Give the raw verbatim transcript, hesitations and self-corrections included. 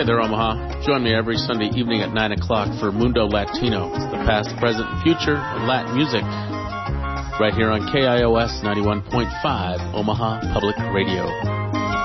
Hey there, Omaha. Join me every Sunday evening at nine o'clock for Mundo Latino. It's the past, present, and future of Latin music. Right here on K I O S ninety-one point five, Omaha Public Radio.